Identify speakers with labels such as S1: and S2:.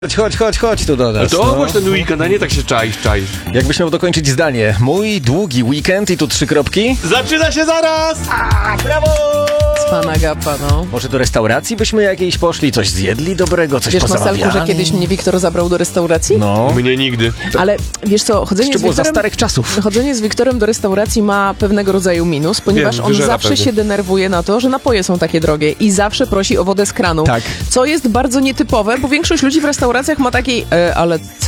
S1: Chodź tu do nas.
S2: To ogłoś ten weekend, a nie tak się czaisz.
S1: Jakbyś miał dokończyć zdanie. Mój długi weekend i tu 3 kropki.
S2: Zaczyna się zaraz!
S1: Brawo!
S3: Z pana Gapa, no.
S1: Może do restauracji byśmy jakiejś poszli, coś zjedli dobrego, coś
S3: Wiesz,
S1: pozamawiali?
S3: Marcelku, że kiedyś mnie Wiktor zabrał do restauracji?
S1: No.
S2: Mnie nigdy.
S3: Ale wiesz co,
S1: Jeszcze było za starych czasów.
S3: chodzenie z Wiktorem do restauracji ma pewnego rodzaju minus, ponieważ
S2: Wiem,
S3: on
S2: wyżera
S3: zawsze
S2: pewnie.
S3: się denerwuje na to, że napoje są takie drogie i zawsze prosi o wodę z kranu.
S1: Tak.
S3: Co jest bardzo nietypowe, bo większość ludzi w restauracjach ma taki, ale